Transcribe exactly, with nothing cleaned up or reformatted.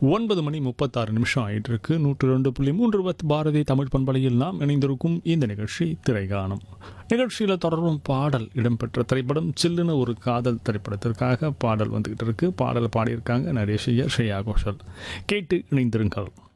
ஒன்பது மணி முப்பத்தாறு நிமிஷம் ஆயிட்டு இருக்கு. நூற்று ரெண்டு புள்ளி மூன்று பத்து பாரதி தமிழ் பண்பலையில் நாம் இணைந்திருக்கும் இந்த நிகழ்ச்சி திரைகானம். நிகழ்ச்சியில் தொடரும் பாடல் இடம்பெற்ற திரைப்படம் சில்லுன்னு ஒரு காதல் திரைப்படத்திற்காக பாடல் வந்துகிட்டு இருக்கு. பாடல் பாடியிருக்காங்க நரேஷ் ஐயர், ஸ்ரேயா கோஷல். கேட்டு இணைந்திருங்கள்.